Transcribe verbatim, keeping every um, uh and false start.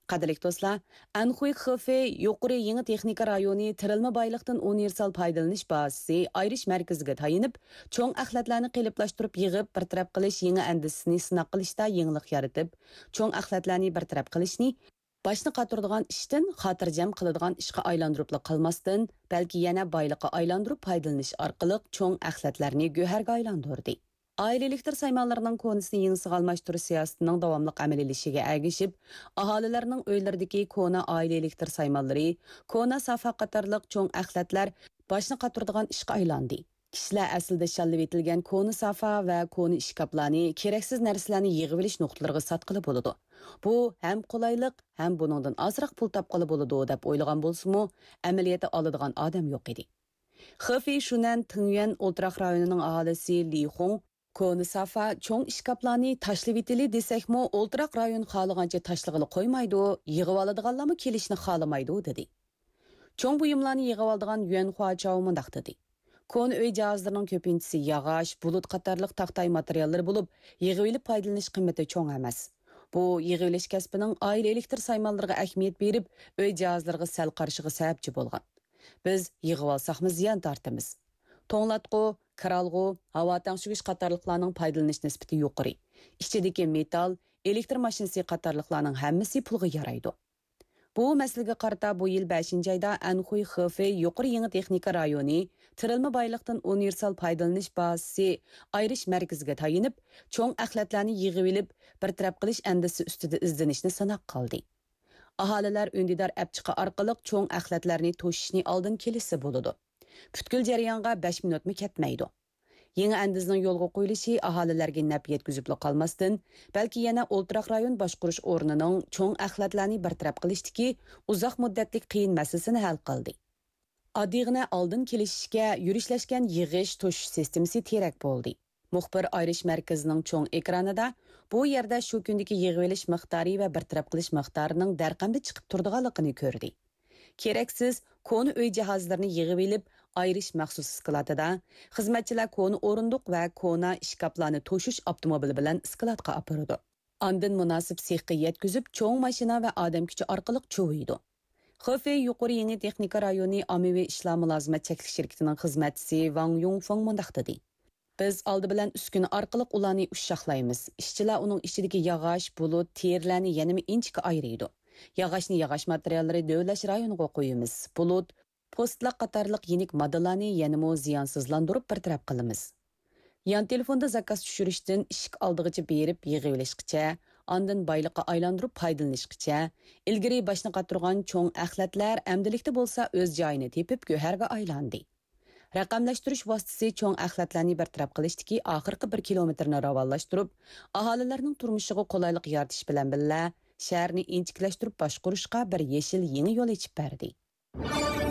Qadrlik do'stlar, Anxuy Xefe yuqori yangi texnika rayoni tirilma bayliqdan universal foydalanish bazasi ayrish markaziga tayinib, cho'ng axlatlarni qeliplashtirib yig'ib bir taraf qilish yangi andisini sinaq qilishda yangilik yaratib, cho'ng axlatlarni bir taraf qilishni boshni qatiradigan ishdan xotirjam qiladigan ishga aylantirib qolmasdan, balki yana bayliqqa aylantirib foydalanish orqali cho'ng axlatlarni go'harga aylantirdi. Aileliktir saymanlarının konusini yenisig'i almashtirish siyosatining davomliq amalilashiga ergishib, aholilarning uylaridagi kona aileliktir saymanlari, kona safa qatorliq cho'ng axlatlar boshni qatiradigan ishga aylandi. Kishilar aslida shallab etilgan kona safa va kona ishkaplarni keraksiz narsalarni yig'ib olish nuqtalariga sotqili bo'ladi. Bu ham qulaylik, ham buningdan ozroq pul topqili bo'ladi deb o'ylagan bo'lsa-mu, amaliyotda oladigan odam yo'q edi. Xefi Shunan Tingyuan o'ltiraq rayonining aholisi Li Hong Koni safa cho'ng ishkaplarni tashlab etili desakmi, o'ltiraq rayon xohlagancha tashlag'ili qo'ymaydi, yig'ib oladiganlarmi kelishni xohlamaydi dedi. Cho'ng buyumlarni yig'ib oladigan Yuan Hua Chao mundaq dedi. Koni uy jihozlarining ko'pinchisi yog'och, bulut qatorliq taqtay materiallar bo'lib, yig'ib olib foydalanish qiymati cho'ng emas. Bu yig'ib olish kasbining oila elektr saymanlariga ahamiyat berib, uy jihozlariga sal qarshiga sababchi bo'lgan. Biz yig'ib olsaqmiz ziyon tortamiz. To'nglatqu, kiralg'u, havo tangshigish qatorliqlarning foydalanish nisbati yuqori. Ichidagi metal, elektr mashinasi qatorliqlarning hammasi pulga yaraydi. Bu masalaga qarata bu yil beshinchi oyda Anxuy Xefe yuqori yangi texnika rayoni tirilma bayliqdan universal foydalanish bazasi ayrish markaziga tayinib, cho'ng axlatlarni yig'ib olib, bir taraf qilish andisi ustida izlanishni sanaq qildi. Aholilar undidor apchiqa orqali cho'ng axlatlarni to'shishni oldin kelisi bo'ladi. Putkul jarayonga besh minutmi ketmaydi. Yangi andizning yo'lga qo'yilishi aholilarga naf yetkazib qolmasdan, balki yana o'ltiraq rayon boshqarish o'rnining cho'ng axlatlarni bartaraf qilishdagi uzoq muddatli qiyin masalasini hal qildi. Oddiygina oldin kelishishga yurishlashgan yig'ish to'shish sistemasi terak bo'ldi. Muxbir ayrish markazining cho'ng ekranida bu yerda shu kundagi yig'ib olish miqdori va bartaraf qilish miqdorining darqamda chiqib turadiganligini ko'rdi. Keraksiz koni uy jihozlarini yig'ib olib, ayrish maxsus skladida xizmatchilar koni o'rindiq va kona ishkaplarni to'shish avtomobili bilan skladga apiradi. Andin munosib sexga yetkazib, cho'ng mashina va odam kuchi orqali chuviydi. Xefe yuqori yangi texnika rayoni ommaviy ishlar mulozimat cheklik shirkatining xizmatchisi Wang Yongfeng mundaq dedi. Biz oldi bilan uskuna orqali ularni ushshaqlaymiz. Ishchilar uning ichidagi yog'och, bulut, terlarni yanami inchga ayiradi. Yog'ochni yog'och materiallari dövlash rayoniga qo'yamiz. Bulut, postlar qatorliq yenik moddalarni yanamo ziyonsizlantirib bir taraf qilamiz. Yan telefonda zakaz tushirishdan ishik oldig'icha berib yig'ib olishgacha, ondan bayliqqa aylantirib foydalanishgacha, ilgari boshni qatirgan cho'ng axlatlar amdilikda bo'lsa o'z joyini tepib go'harga aylandi. Raqamlashtirish vositasi cho'ng axlatlarni bartaraf qilishdagi oxirgi bir kilometrni ravonlashtirib, aholilarning turmushiga qulaylik yaratish bilan birga shaharni inchiklashtirib boshqarishga bir yeshil yangi yo'l ochib berdi.